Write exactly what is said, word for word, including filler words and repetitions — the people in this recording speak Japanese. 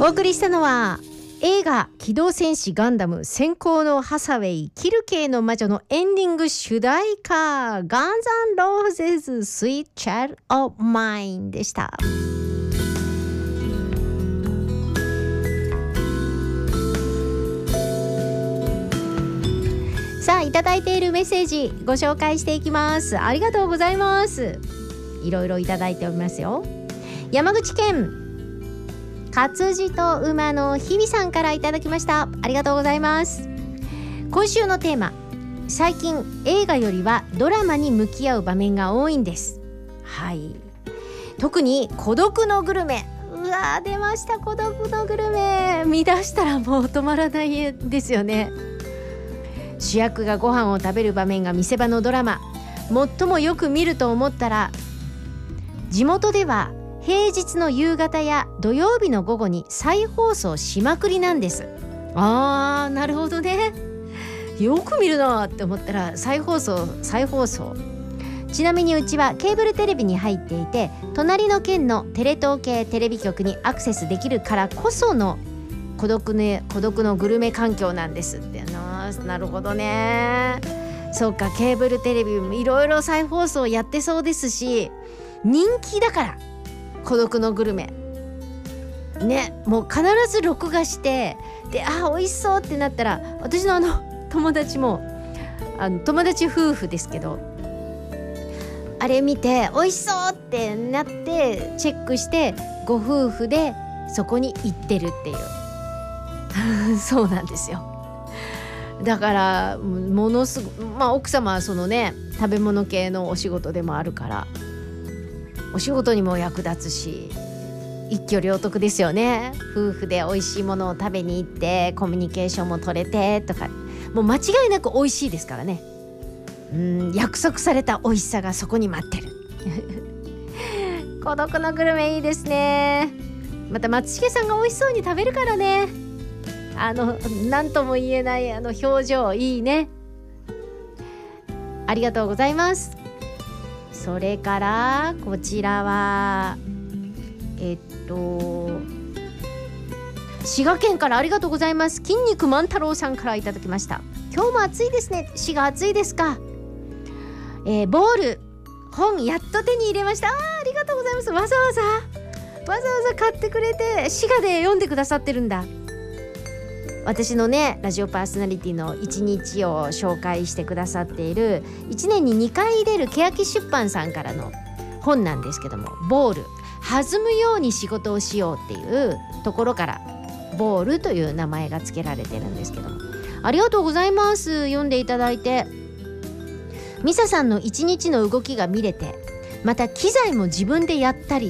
お送りしたのは映画機動戦士ガンダム先行のハサウェイキル系の魔女のエンディング主題歌ガンズ&ローゼズ Sweet Child of Mine でした。さあいただいているメッセージご紹介していきます。ありがとうございます。いろいろいただいておりますよ。山口県活字と馬の日々さんからいただきました。ありがとうございます。今週のテーマ、最近映画よりはドラマに向き合う場面が多いんです。はい、特に孤独のグルメ、うわー出ました。孤独のグルメ見出したらもう止まらないですよね。主役がご飯を食べる場面が見せ場のドラマ、最もよく見ると思ったら地元では平日の夕方や土曜日の午後に再放送しまくりなんです。あーなるほどね、よく見るなって思ったら再放送再放送。ちなみにうちはケーブルテレビに入っていて、隣の県のテレ東系テレビ局にアクセスできるからこその孤独ね孤独のグルメ環境なんですってな。なるほどね。そうか、ケーブルテレビもいろいろ再放送やってそうですし、人気だから孤独のグルメね、もう必ず録画して、であ美味しそうってなったら、私のあの友達もあの友達夫婦ですけど、あれ見て美味しそうってなってチェックしてご夫婦でそこに行ってるっていうそうなんですよ。だからものすごく、まあ、奥様はそのね食べ物系のお仕事でもあるからお仕事にも役立つし、一挙両得ですよね。夫婦で美味しいものを食べに行ってコミュニケーションも取れてとか、もう間違いなく美味しいですからね。うん、約束された美味しさがそこに待ってる孤独のグルメいいですね。また松重さんが美味しそうに食べるからね、あの何とも言えないあの表情いいね。ありがとうございます。それからこちらはえっと滋賀県からありがとうございます。筋肉万太郎さんからいただきました。今日も暑いですね。滋賀暑いですか。えー、ボール本やっと手に入れました。あー、ありがとうございます。わざわざわざわざ買ってくれて滋賀で読んでくださってるんだ。私のねラジオパーソナリティの一日を紹介してくださっているいちねんににかい出る欅出版さんからの本なんですけども、ボール弾むように仕事をしようっていうところからボールという名前が付けられてるんですけども、ありがとうございます。読んでいただいてミサさんの一日の動きが見れて、また機材も自分でやったり